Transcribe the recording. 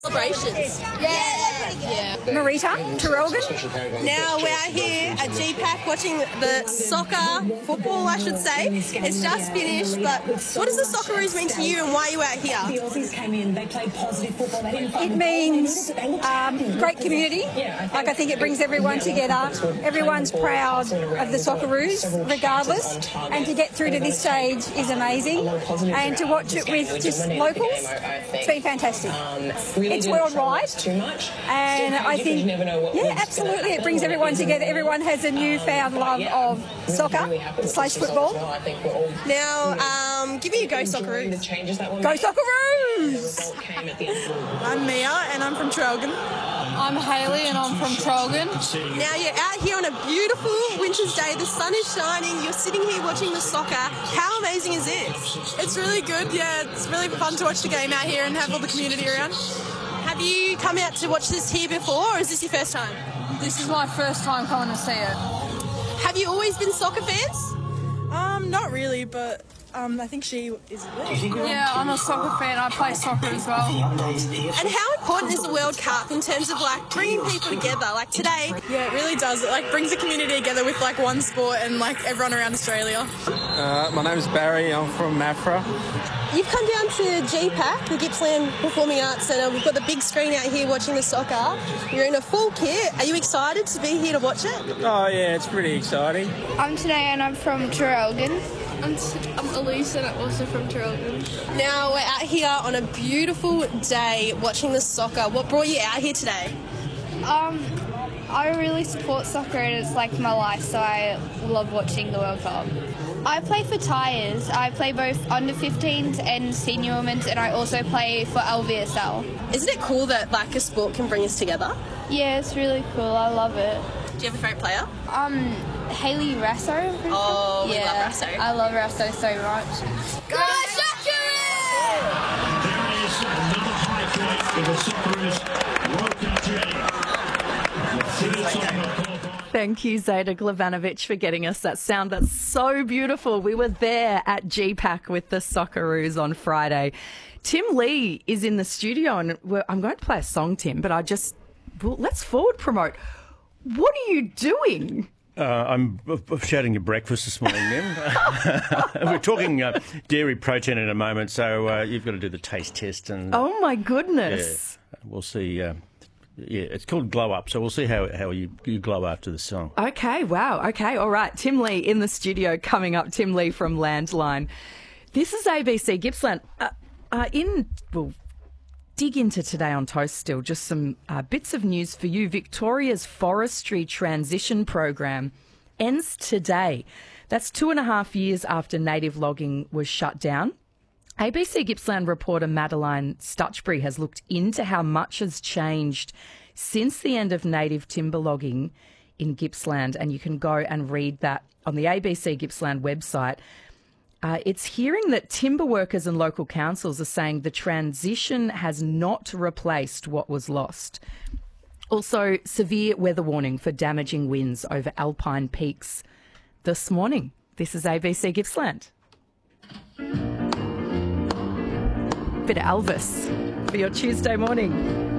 Celebrations. Yeah. Marita, Terrelgan. Now we're out here at GPAC watching the soccer, football I should say. It's just finished, but what does the Socceroos mean to you and why are you out here? It means great community. Like, I think it brings everyone together. Everyone's proud of the Socceroos, regardless. And to get through to this stage is amazing. And to watch it with just locals, it's been fantastic. It's worldwide. And I think, yeah, absolutely, it brings everyone together. Everyone has a newfound love of soccer/football. Now, give me a go, Socceroos. Go Socceroos! I'm Mia and I'm from Traralgon. I'm Hayley and I'm from Traralgon. Now you're out here on a beautiful winter's day. The sun is shining. You're sitting here watching the soccer. How amazing is this? It's really good, yeah. It's really fun to watch the game out here and have all the community around. Have you come out to watch this here before, or is this your first time? This is my first time coming to see it. Have you always been soccer fans? Not really, but I think she is. Yeah, I'm a soccer fan. I play soccer as well. And how important is the World Cup in terms of like bringing people together? Like today. Yeah, it really does. It like brings the community together with like one sport and like everyone around Australia. My name's Barry. I'm from Mafra. You've come down to GPAC, the Gippsland Performing Arts Centre. We've got the big screen out here watching the soccer. You're in a full kit. Are you excited to be here to watch it? Oh yeah, it's pretty exciting. I'm Tanae and I'm from Traralgon. I'm Elise and I'm also from Traralgon. Now we're out here on a beautiful day watching the soccer. What brought you out here today? I really support soccer and it's like my life, so I love watching the World Cup. I play for Tyres. I play both under 15s and senior women's, and I also play for LVSL. Isn't it cool that like a sport can bring us together? Yeah, it's really cool. I love it. Do you have a favourite player? Hayley Rasso. Oh, we love Rasso. I love Rasso so much. Go Socceroos! There is another high flight for the Socceroos World Cup journey. Thank you, Zeta Glavanovic, for getting us that sound. That's so beautiful. We were there at GPAC with the Socceroos on Friday. Tim Lee is in the studio, and I'm going to play a song, Tim, but let's forward promote. What are you doing? I'm shouting your breakfast this morning, Mim. We're talking dairy protein in a moment, so you've got to do the taste test. And oh, my goodness. Yeah, we'll see. Yeah, it's called Glow Up, so we'll see how you glow after the song. Okay, wow. Okay, all right. Tim Lee in the studio coming up. Tim Lee from Landline. This is ABC Gippsland. We'll dig into Today on Toast still. Just some bits of news for you. Victoria's forestry transition program ends today. That's 2.5 years after native logging was shut down. ABC Gippsland reporter Madeline Stutchbury has looked into how much has changed since the end of native timber logging in Gippsland, and you can go and read that on the ABC Gippsland website. It's hearing that timber workers and local councils are saying the transition has not replaced what was lost. Also, severe weather warning for damaging winds over alpine peaks this morning. This is ABC Gippsland. Bit of Elvis for your Tuesday morning.